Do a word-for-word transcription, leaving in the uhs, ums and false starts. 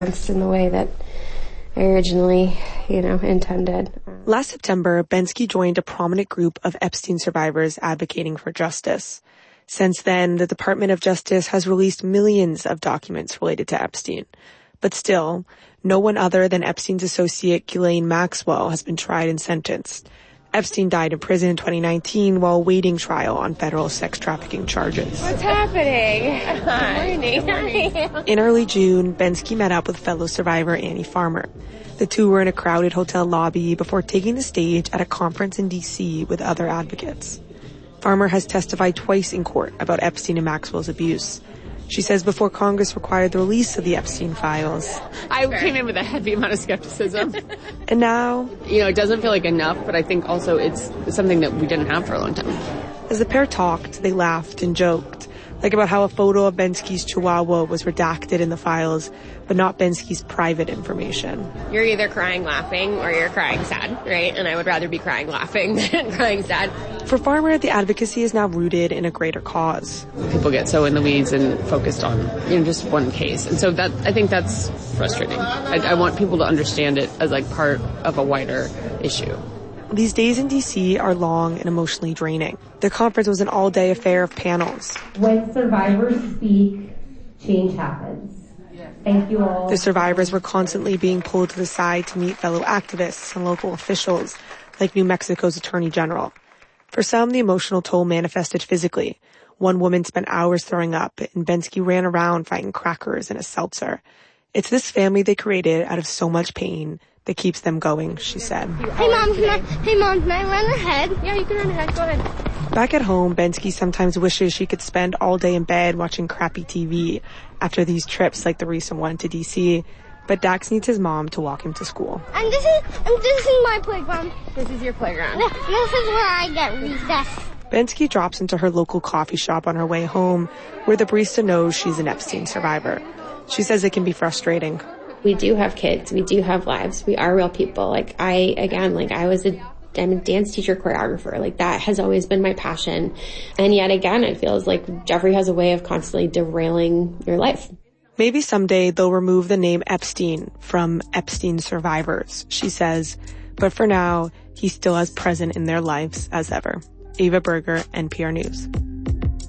in the way that I originally, you know, intended. Last September, Bensky joined a prominent group of Epstein survivors advocating for justice. Since then, the Department of Justice has released millions of documents related to Epstein. But still, no one other than Epstein's associate Ghislaine Maxwell has been tried and sentenced. Epstein died in prison in twenty nineteen while awaiting trial on federal sex trafficking charges. What's happening? Good morning. In early June, Bensky met up with fellow survivor Annie Farmer. The two were in a crowded hotel lobby before taking the stage at a conference in D C with other advocates. Farmer has testified twice in court about Epstein and Maxwell's abuse. She says before Congress required the release of the Epstein files, I came in with a heavy amount of skepticism. And now, you know, it doesn't feel like enough, but I think also it's something that we didn't have for a long time. As the pair talked, they laughed and joked, like about how a photo of Bensky's chihuahua was redacted in the files, but not Bensky's private information. You're either crying laughing or you're crying sad, right? And I would rather be crying laughing than crying sad. For Farmer, the advocacy is now rooted in a greater cause. People get so in the weeds and focused on, you know, just one case. And so that, I think that's frustrating. I, I want people to understand it as like part of a wider issue. These days in D C are long and emotionally draining. The conference was an all-day affair of panels. When survivors speak, change happens. Thank you all. The survivors were constantly being pulled to the side to meet fellow activists and local officials, like New Mexico's Attorney General. For some, the emotional toll manifested physically. One woman spent hours throwing up, and Bensky ran around fighting crackers and a seltzer. It's this family they created out of so much pain that keeps them going, she said. Hey, Mom, can I, hey, Mom, can I run ahead? Yeah, you can run ahead. Go ahead. Back at home, Bensky sometimes wishes she could spend all day in bed watching crappy T V after these trips like the recent one to D C, but Dax needs his mom to walk him to school. And this is, and this is my playground. This is your playground. This is where I get recess. Bensky drops into her local coffee shop on her way home, where the barista knows she's an Epstein survivor. She says it can be frustrating. We do have kids. We do have lives. We are real people. Like I, again, like I was a, I'm a dance teacher choreographer. Like that has always been my passion. And yet again, it feels like Jeffrey has a way of constantly derailing your life. Maybe someday they'll remove the name Epstein from Epstein survivors, she says. But for now, he's still as present in their lives as ever. Ava Berger, N P R News.